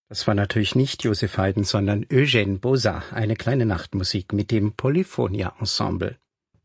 Das war natürlich nicht Joseph Haydn, sondern Eugène Boza, eine kleine Nachtmusik mit dem Polyphonia Ensemble.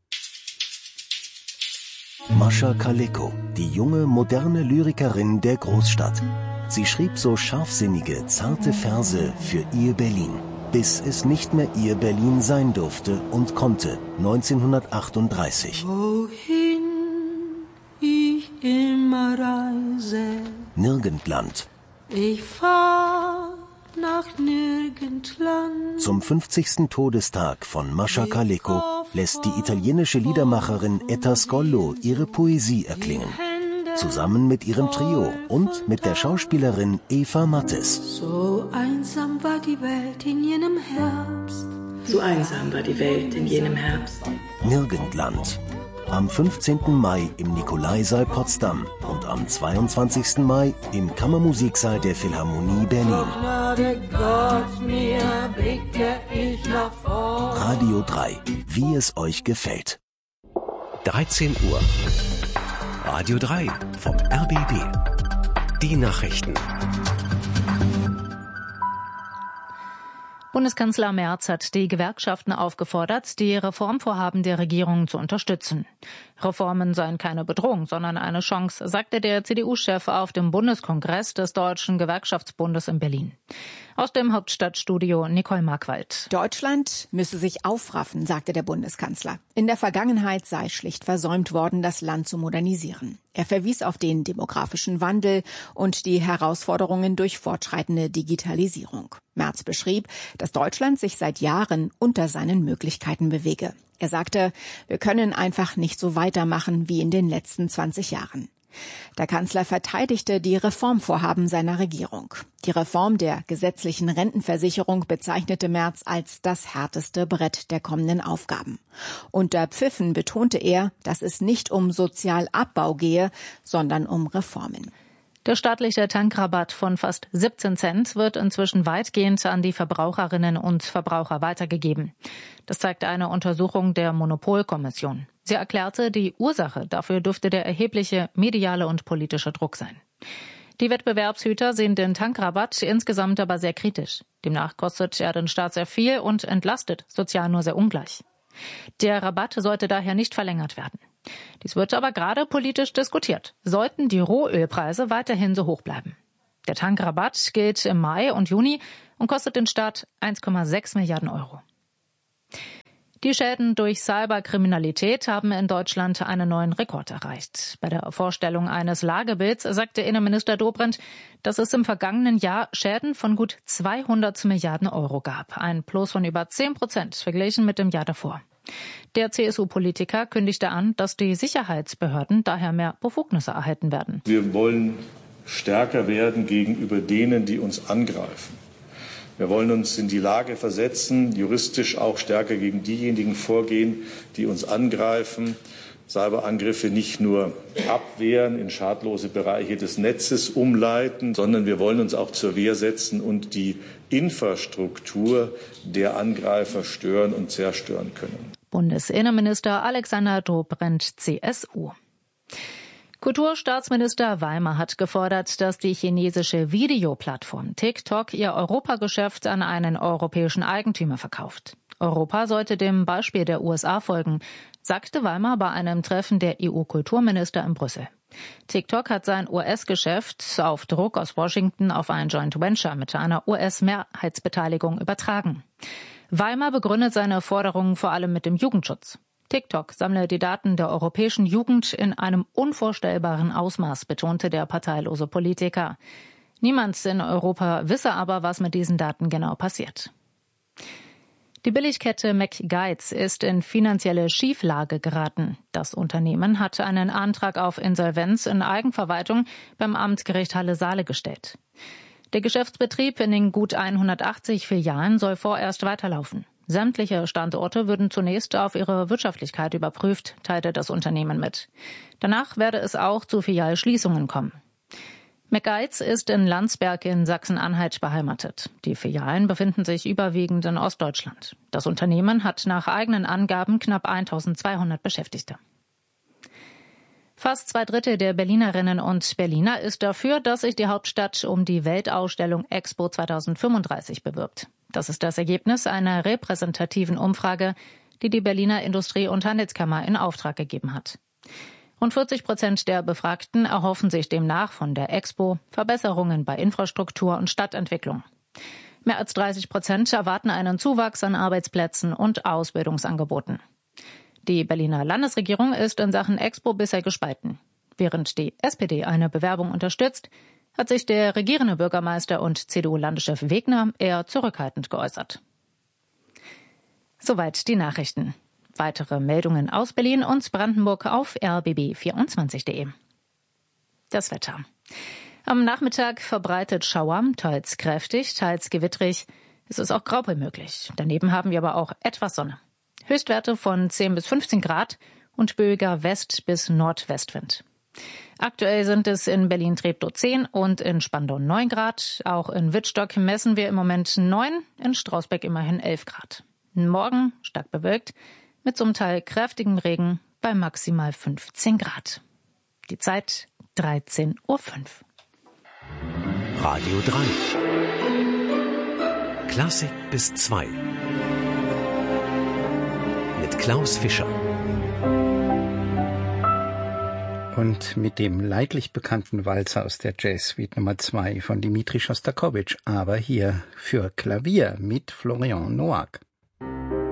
Mascha Kaleko, die junge, moderne Lyrikerin der Großstadt. Sie schrieb so scharfsinnige, zarte Verse für ihr Berlin, bis es nicht mehr ihr Berlin sein durfte und konnte, 1938. Wohin ich immer reise, Nirgendland. Ich fahr nach Nirgendland. Zum 50. Todestag von Mascha Kaleko lässt die italienische Liedermacherin Etta Scollo ihre Poesie erklingen. Zusammen mit ihrem Trio und mit der Schauspielerin Eva Mattes. So einsam war die Welt in jenem Herbst. So einsam war die Welt in jenem Herbst. Nirgendland. Am 15. Mai im Nikolaisaal Potsdam und am 22. Mai im Kammermusiksaal der Philharmonie Berlin. Radio 3, wie es euch gefällt. 13 Uhr. Radio 3 vom RBB. Die Nachrichten. Bundeskanzler Merz hat die Gewerkschaften aufgefordert, die Reformvorhaben der Regierung zu unterstützen. Reformen seien keine Bedrohung, sondern eine Chance, sagte der CDU-Chef auf dem Bundeskongress des Deutschen Gewerkschaftsbundes in Berlin. Aus dem Hauptstadtstudio Nicole Markwald. Deutschland müsse sich aufraffen, sagte der Bundeskanzler. In der Vergangenheit sei schlicht versäumt worden, das Land zu modernisieren. Er verwies auf den demografischen Wandel und die Herausforderungen durch fortschreitende Digitalisierung. Merz beschrieb, dass Deutschland sich seit Jahren unter seinen Möglichkeiten bewege. Er sagte, wir können einfach nicht so weitermachen wie in den letzten 20 Jahren. Der Kanzler verteidigte die Reformvorhaben seiner Regierung. Die Reform der gesetzlichen Rentenversicherung bezeichnete Merz als das härteste Brett der kommenden Aufgaben. Unter Pfiffen betonte er, dass es nicht um Sozialabbau gehe, sondern um Reformen. Der staatliche Tankrabatt von fast 17 Cent wird inzwischen weitgehend an die Verbraucherinnen und Verbraucher weitergegeben. Das zeigt eine Untersuchung der Monopolkommission. Sie erklärte, die Ursache dafür dürfte der erhebliche mediale und politische Druck sein. Die Wettbewerbshüter sehen den Tankrabatt insgesamt aber sehr kritisch. Demnach kostet er den Staat sehr viel und entlastet sozial nur sehr ungleich. Der Rabatt sollte daher nicht verlängert werden. Dies wird aber gerade politisch diskutiert. Sollten die Rohölpreise weiterhin so hoch bleiben? Der Tankrabatt gilt im Mai und Juni und kostet den Staat 1,6 Milliarden Euro. Die Schäden durch Cyberkriminalität haben in Deutschland einen neuen Rekord erreicht. Bei der Vorstellung eines Lagebilds sagte Innenminister Dobrindt, dass es im vergangenen Jahr Schäden von gut 200 Milliarden Euro gab. Ein Plus von über 10% verglichen mit dem Jahr davor. Der CSU-Politiker kündigte an, dass die Sicherheitsbehörden daher mehr Befugnisse erhalten werden. Wir wollen stärker werden gegenüber denen, die uns angreifen. Wir wollen uns in die Lage versetzen, juristisch auch stärker gegen diejenigen vorgehen, die uns angreifen, Cyberangriffe nicht nur abwehren, in schadlose Bereiche des Netzes umleiten, sondern wir wollen uns auch zur Wehr setzen und die Infrastruktur der Angreifer stören und zerstören können. Bundesinnenminister Alexander Dobrindt, CSU. Kulturstaatsminister Weimer hat gefordert, dass die chinesische Videoplattform TikTok ihr Europageschäft an einen europäischen Eigentümer verkauft. Europa sollte dem Beispiel der USA folgen, sagte Weimer bei einem Treffen der EU-Kulturminister in Brüssel. TikTok hat sein US-Geschäft auf Druck aus Washington auf ein Joint Venture mit einer US-Mehrheitsbeteiligung übertragen. Weimer begründet seine Forderungen vor allem mit dem Jugendschutz. TikTok sammle die Daten der europäischen Jugend in einem unvorstellbaren Ausmaß, betonte der parteilose Politiker. Niemand in Europa wisse aber, was mit diesen Daten genau passiert. Die Billigkette McGuides ist in finanzielle Schieflage geraten. Das Unternehmen hat einen Antrag auf Insolvenz in Eigenverwaltung beim Amtsgericht Halle-Saale gestellt. Der Geschäftsbetrieb in den gut 180 Filialen soll vorerst weiterlaufen. Sämtliche Standorte würden zunächst auf ihre Wirtschaftlichkeit überprüft, teilte das Unternehmen mit. Danach werde es auch zu Filialschließungen kommen. McGuides ist in Landsberg in Sachsen-Anhalt beheimatet. Die Filialen befinden sich überwiegend in Ostdeutschland. Das Unternehmen hat nach eigenen Angaben knapp 1.200 Beschäftigte. Fast 2/3 der Berlinerinnen und Berliner ist dafür, dass sich die Hauptstadt um die Weltausstellung Expo 2035 bewirbt. Das ist das Ergebnis einer repräsentativen Umfrage, die die Berliner Industrie- und Handelskammer in Auftrag gegeben hat. Rund 40% der Befragten erhoffen sich demnach von der Expo Verbesserungen bei Infrastruktur und Stadtentwicklung. Mehr als 30% erwarten einen Zuwachs an Arbeitsplätzen und Ausbildungsangeboten. Die Berliner Landesregierung ist in Sachen Expo bisher gespalten. Während die SPD eine Bewerbung unterstützt, hat sich der regierende Bürgermeister und CDU-Landeschef Wegner eher zurückhaltend geäußert. Soweit die Nachrichten. Weitere Meldungen aus Berlin und Brandenburg auf rbb24.de. Das Wetter. Am Nachmittag verbreitet Schauer, teils kräftig, teils gewittrig. Es ist auch Graupel möglich. Daneben haben wir aber auch etwas Sonne. Höchstwerte von 10 bis 15 Grad und böiger West- bis Nordwestwind. Aktuell sind es in Berlin-Treptow 10 und in Spandau 9 Grad. Auch in Wittstock messen wir im Moment 9, in Strausbeck immerhin 11 Grad. Morgen stark bewölkt, mit zum Teil kräftigem Regen bei maximal 15 Grad. Die Zeit 13:05 Uhr. Radio 3. Klassik bis 2. Mit Klaus Fischer. Und mit dem leidlich bekannten Walzer aus der Jazz-Suite Nummer 2 von Dmitri Schostakowitsch, aber hier für Klavier mit Florian Nowak.